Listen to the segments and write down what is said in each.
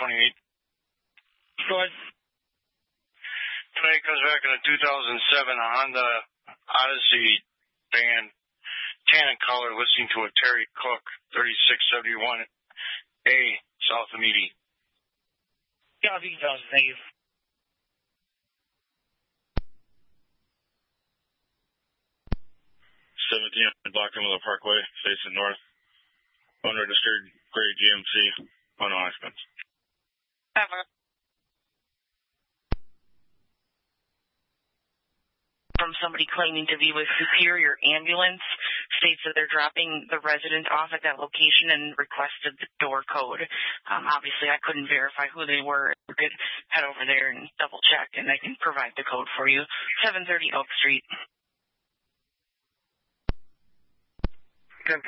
28. Go ahead. Tonight comes back in a 2007 Honda Odyssey van, tan in color, listening to a Terry Cook 3671A south of Meady. Yeah, if you can tell us, thank you. Blockmiller Parkway, facing north. Unregistered gray GMC, unoccupants. From somebody claiming to be with Superior Ambulance, states that they're dropping the resident off at that location and requested the door code. Obviously, I couldn't verify who they were. You could head over there and double check, and I can provide the code for you. 730 Oak Street. 10-4.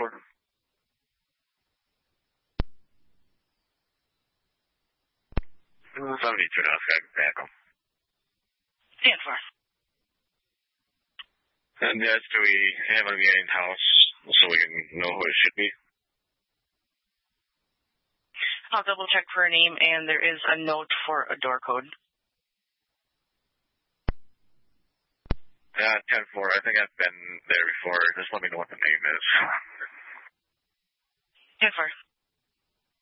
72 now, Sky. 10-4. And yes, do we have a meeting house so we can know who it should be? I'll double check for a name, and there is a note for a door code. 10-4. I think I've been there before. Just let me know what the name is. 10-4.